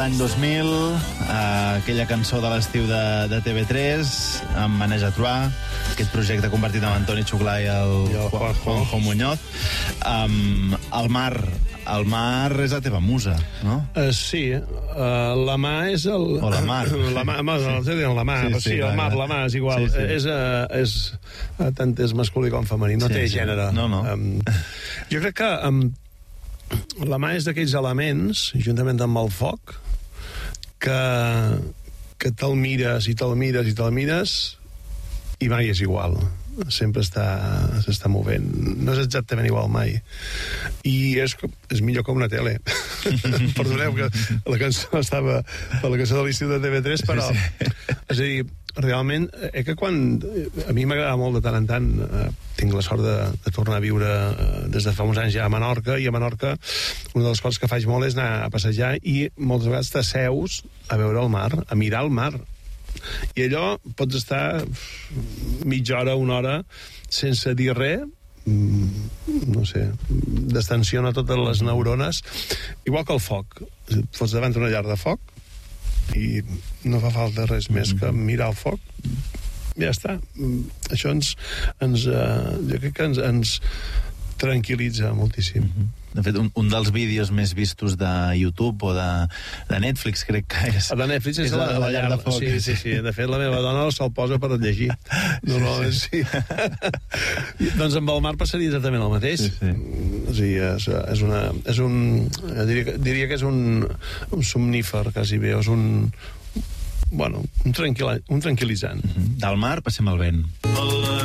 L'any 2000, aquella cançó de l'estiu de TV3, amb Maneja Troà, aquest projecte convertit en Antoni Xuclà i el Juanjo Muñoz. El mar és la teva musa, no? Sí, la mà és el... O la mar. La mà, la mà, sí, el mar, la mà, és igual. Tant és masculí com femení, no té gènere. No. Jo crec que la mà és d'aquells elements, juntament amb el foc, que te'l mires i te'l mires i te'l mires i mai és igual. Sempre s'està movent. No és exactament igual mai. I és millor que una tele. Perdoneu que la cançó estava per la cançó de l'estiu de TV3, però és a dir, realment, que quan a mi m'agrada molt de tant en tant, tinc la sort de tornar a viure des de fa uns anys ja a Menorca, i a Menorca una de les coses que faig molt és anar a passejar i moltes vegades t'asseus a veure el mar, a mirar el mar, i allò pots estar mitja hora, una hora sense dir res, no sé, destensiona totes les neurones, igual que el foc. Fots davant d'una llar de foc i no fa falta res més que mirar el foc, ja està. Això jo crec que ens tranquil·litza moltíssim. De fet, un dels vídeos més vistos de YouTube o de Netflix, crec que és... El de Netflix és la llar de foc. Sí. De fet, la meva dona se'l posa per llegir. Sí. Doncs amb el mar passaria exactament el mateix. Sí. Diria que és un somnífer, quasi bé. És un tranquil·litzant. Del mar passem al vent.